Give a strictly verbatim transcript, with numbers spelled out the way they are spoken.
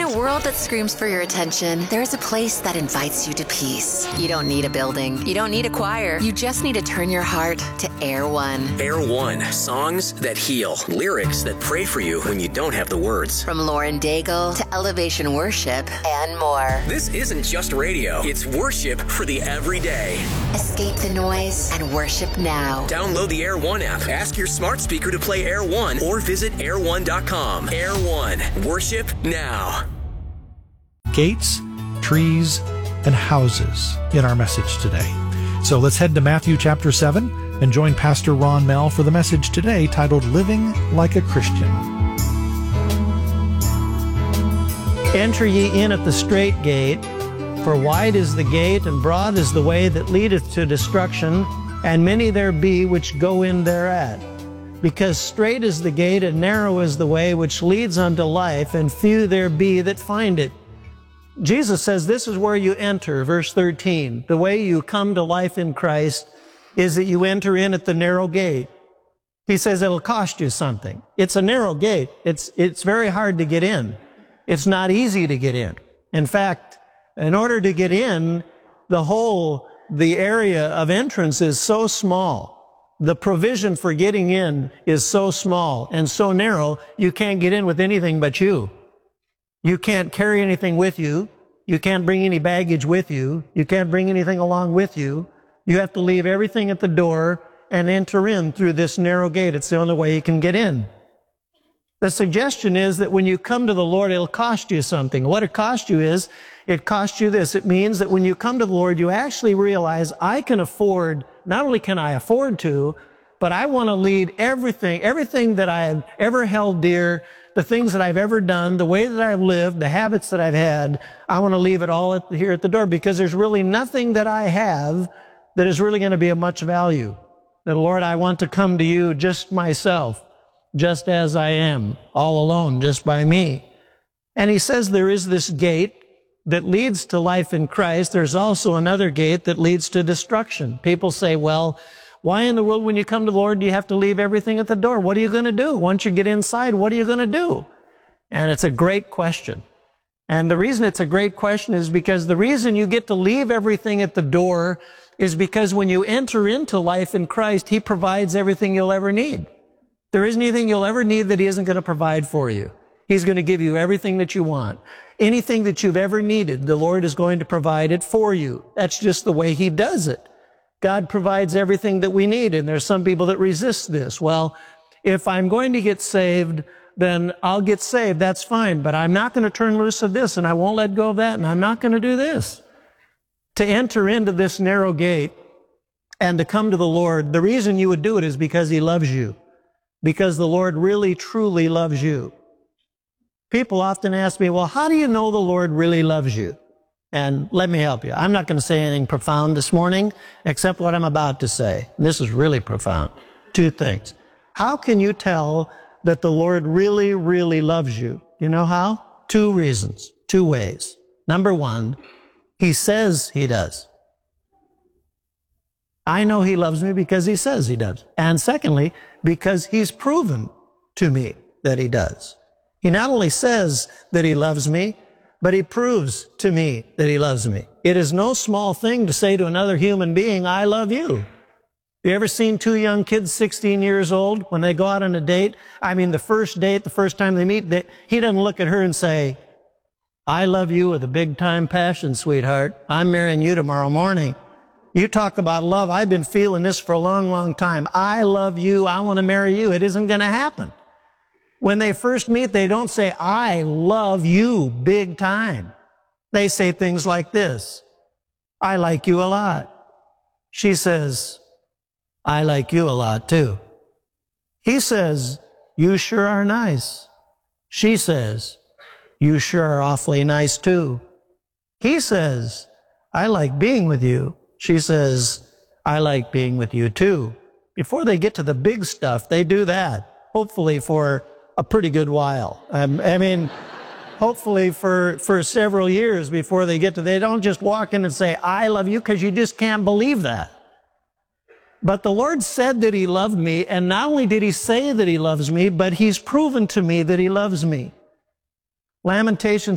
a world that screams for your attention, there's a place that invites you to peace. You don't need a building. You don't need a choir. You just need to turn your heart to Air One. Air One. Songs that heal. Lyrics that pray for you when you don't have the words. From Lauren Daigle to Elevation Worship and more. This isn't just radio. It's worship for the everyday. Escape the noise and worship now. Download the Air One app. Ask your smart speaker to play Air One or visit air one dot com. Air One. Worship now. Gates, trees, and houses in our message today. So let's head to Matthew chapter seven and join Pastor Ron Mell for the message today titled Living Like a Christian. Enter ye in at the strait gate, for wide is the gate, and broad is the way that leadeth to destruction, and many there be which go in thereat. Because strait is the gate, and narrow is the way which leads unto life, and few there be that find it. Jesus says this is where you enter, verse thirteen. The way you come to life in Christ is that you enter in at the narrow gate. He says it'll cost you something. It's a narrow gate. It's, it's very hard to get in. It's not easy to get in. In fact, in order to get in, the whole, the area of entrance is so small. The provision for getting in is so small and so narrow, you can't get in with anything but you. You can't carry anything with you. You can't bring any baggage with you. You can't bring anything along with you. You have to leave everything at the door and enter in through this narrow gate. It's the only way you can get in. The suggestion is that when you come to the Lord, it'll cost you something. What it costs you is, it costs you this. It means that when you come to the Lord, you actually realize, I can afford, not only can I afford to, but I want to lead everything, everything that I have ever held dear, the things that I've ever done, the way that I've lived, the habits that I've had, I want to leave it all at, here at the door, because there's really nothing that I have that is really going to be of much value. That, Lord, I want to come to you just myself, just as I am, all alone, just by me. And he says there is this gate that leads to life in Christ. There's also another gate that leads to destruction. People say, well, why in the world when you come to the Lord do you have to leave everything at the door? What are you going to do? Once you get inside, what are you going to do? And it's a great question. And the reason it's a great question is because the reason you get to leave everything at the door is because when you enter into life in Christ, he provides everything you'll ever need. There isn't anything you'll ever need that he isn't going to provide for you. He's going to give you everything that you want. Anything that you've ever needed, the Lord is going to provide it for you. That's just the way he does it. God provides everything that we need, and there's some people that resist this. Well, if I'm going to get saved, then I'll get saved. That's fine, but I'm not going to turn loose of this, and I won't let go of that, and I'm not going to do this. To enter into this narrow gate and to come to the Lord, the reason you would do it is because he loves you, because the Lord really, truly loves you. People often ask me, well, how do you know the Lord really loves you? And let me help you. I'm not going to say anything profound this morning, except what I'm about to say. This is really profound. Two things. How can you tell that the Lord really, really loves you? You know how? Two reasons, two ways. Number one, he says he does. I know he loves me because he says he does. And secondly, because he's proven to me that he does. He not only says that he loves me, but he proves to me that he loves me. It is no small thing to say to another human being, I love you. You ever seen two young kids, sixteen years old, when they go out on a date? I mean, the first date, the first time they meet, they, he doesn't look at her and say, I love you with a big-time passion, sweetheart. I'm marrying you tomorrow morning. You talk about love. I've been feeling this for a long, long time. I love you. I want to marry you. It isn't going to happen. When they first meet, they don't say, I love you big time. They say things like this. I like you a lot. She says, I like you a lot too. He says, you sure are nice. She says, you sure are awfully nice too. He says, I like being with you. She says, I like being with you too. Before they get to the big stuff, they do that, hopefully for a pretty good while. Um, I mean, hopefully for, for several years before they get to, they don't just walk in and say, I love you, because you just can't believe that. But the Lord said that he loved me, and not only did he say that he loves me, but he's proven to me that he loves me. Lamentations